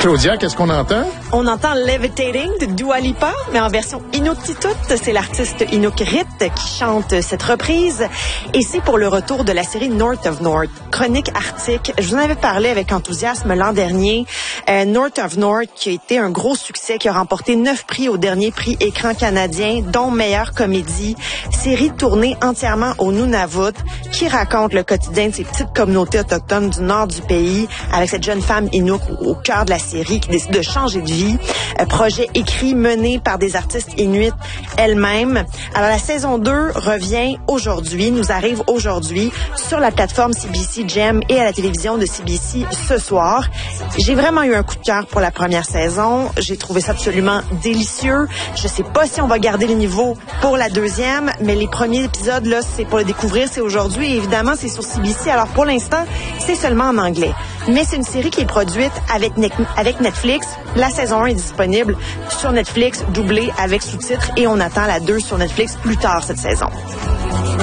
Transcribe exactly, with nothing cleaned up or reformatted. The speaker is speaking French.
Claudia, qu'est-ce qu'on entend? On entend Levitating de Dua Lipa, mais en version Inuktitut. C'est l'artiste Inuk Rit qui chante cette reprise. Et c'est pour le retour de la série North of North, chronique arctique. Je vous en avais parlé avec enthousiasme l'an dernier. Euh, North of North qui a été un gros succès, qui a remporté neuf prix au dernier prix écran canadien, dont meilleure comédie. Série tournée entièrement au Nunavut, qui raconte le quotidien de ces petites communautés autochtones du nord du pays, avec cette jeune femme Inuk au cœur de la série qui décide de changer de vie. Un projet écrit, mené par des artistes inuits elles-mêmes. Alors, la saison deux revient aujourd'hui, nous arrive aujourd'hui sur la plateforme C B C Gem et à la télévision de C B C ce soir. J'ai vraiment eu un coup de cœur pour la première saison. J'ai trouvé ça absolument délicieux. Je sais pas si on va garder le niveau pour la deuxième, mais les premiers épisodes, là, c'est pour le découvrir, c'est aujourd'hui. Et évidemment, c'est sur C B C. Alors, pour l'instant, c'est seulement en anglais. Mais c'est une série qui est produite avec, ne- avec Netflix. La saison un est disponible sur Netflix, doublée avec sous-titres, et on attend la deux sur Netflix plus tard cette saison.